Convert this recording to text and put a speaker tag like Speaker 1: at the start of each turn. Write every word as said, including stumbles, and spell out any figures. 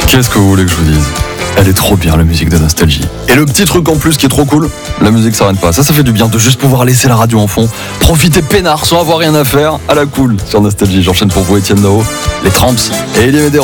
Speaker 1: Qu'est-ce que vous voulez que je vous dise ? Elle est trop bien, la musique de Nostalgie. Et le petit truc en plus qui est trop cool, la musique s'arrête pas. Ça, ça fait du bien de juste pouvoir laisser la radio en fond, profiter peinard sans avoir rien à faire, à la cool sur Nostalgie. J'enchaîne pour vous, Étienne Dao, les Tramps et Elie Medeiros.